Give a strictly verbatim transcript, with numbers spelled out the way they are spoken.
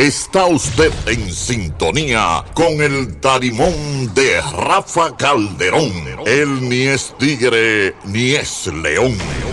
Está usted en sintonía con el tarimón de Rafa Calderón. Él ni es tigre ni es león.